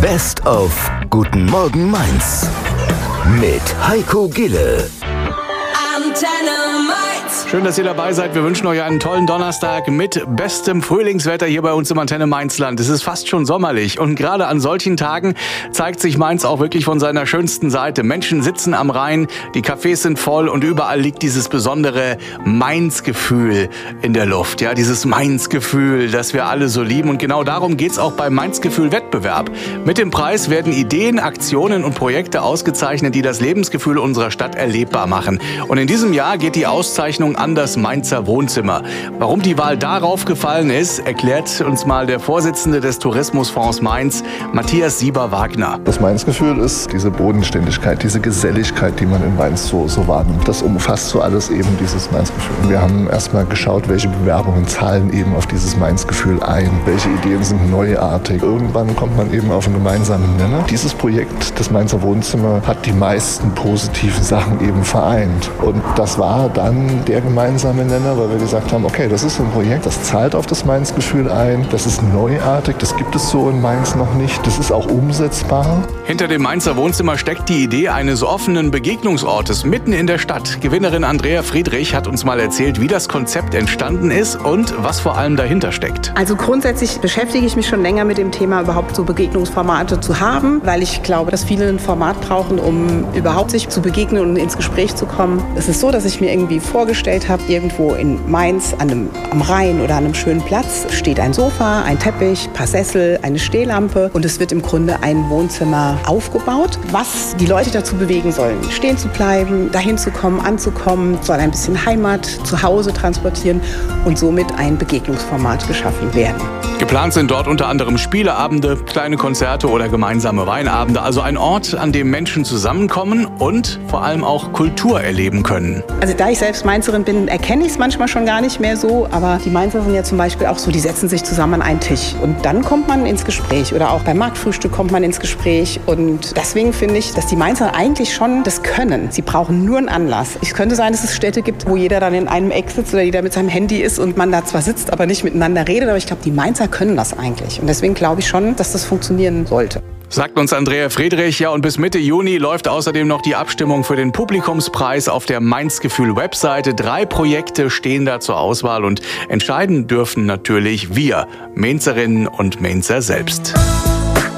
Best of Guten Morgen Mainz mit Heiko Gille. Schön, dass ihr dabei seid. Wir wünschen euch einen tollen Donnerstag mit bestem Frühlingswetter hier bei uns im Antenne Mainzland. Es ist fast schon sommerlich und gerade an solchen Tagen zeigt sich Mainz auch wirklich von seiner schönsten Seite. Menschen sitzen am Rhein, die Cafés sind voll und überall liegt dieses besondere Mainz-Gefühl in der Luft. Ja, dieses Mainz-Gefühl, das wir alle so lieben, und genau darum geht's auch beim Mainz-Gefühl-Wettbewerb. Mit dem Preis werden Ideen, Aktionen und Projekte ausgezeichnet, die das Lebensgefühl unserer Stadt erlebbar machen. Und in diesem Jahr geht die Auszeichnung an das Mainzer Wohnzimmer. Warum die Wahl darauf gefallen ist, erklärt uns mal der Vorsitzende des Tourismusfonds Mainz, Matthias Sieber-Wagner. Das Mainz-Gefühl ist diese Bodenständigkeit, diese Geselligkeit, die man in Mainz so wahrnimmt. Das umfasst so alles eben dieses Mainz-Gefühl. Wir haben erstmal geschaut, welche Bewerbungen zahlen eben auf dieses Mainz-Gefühl ein, welche Ideen sind neuartig. Irgendwann kommt man eben auf einen gemeinsamen Nenner. Dieses Projekt, das Mainzer Wohnzimmer, hat die meisten positiven Sachen eben vereint. Und das war dann der gemeinsame Nenner, weil wir gesagt haben, okay, das ist ein Projekt, das zahlt auf das Mainz-Gefühl ein, das ist neuartig, das gibt es so in Mainz noch nicht, das ist auch umsetzbar. Hinter dem Mainzer Wohnzimmer steckt die Idee eines offenen Begegnungsortes mitten in der Stadt. Gewinnerin Andrea Friedrich hat uns mal erzählt, wie das Konzept entstanden ist und was vor allem dahinter steckt. Also grundsätzlich beschäftige ich mich schon länger mit dem Thema, überhaupt so Begegnungsformate zu haben, weil ich glaube, dass viele ein Format brauchen, um überhaupt sich zu begegnen und ins Gespräch zu kommen. Es ist so, dass ich mir irgendwie vorgestellt habe, irgendwo in Mainz am Rhein oder an einem schönen Platz steht ein Sofa, ein Teppich, ein paar Sessel, eine Stehlampe und es wird im Grunde ein Wohnzimmer aufgebaut, was die Leute dazu bewegen sollen, stehen zu bleiben, dahin zu kommen, anzukommen, soll ein bisschen Heimat zu Hause transportieren und somit ein Begegnungsformat geschaffen werden. Geplant sind dort unter anderem Spieleabende, kleine Konzerte oder gemeinsame Weinabende, also ein Ort, an dem Menschen zusammenkommen und vor allem auch Kultur erleben können. Also da ich selbst Mainzerin bin, erkenne ich es manchmal schon gar nicht mehr so, aber die Mainzer sind ja zum Beispiel auch so, die setzen sich zusammen an einen Tisch und dann kommt man ins Gespräch oder auch beim Marktfrühstück kommt man ins Gespräch und deswegen finde ich, dass die Mainzer eigentlich schon das können. Sie brauchen nur einen Anlass. Es könnte sein, dass es Städte gibt, wo jeder dann in einem Eck sitzt oder jeder mit seinem Handy ist und man da zwar sitzt, aber nicht miteinander redet, aber ich glaube, die Mainzer können das eigentlich und deswegen glaube ich schon, dass das funktionieren sollte. Sagt uns Andrea Friedrich. Ja, und bis Mitte Juni läuft außerdem noch die Abstimmung für den Publikumspreis auf der Mainz-Gefühl-Webseite. 3 Projekte stehen da zur Auswahl und entscheiden dürfen natürlich wir, Mainzerinnen und Mainzer selbst.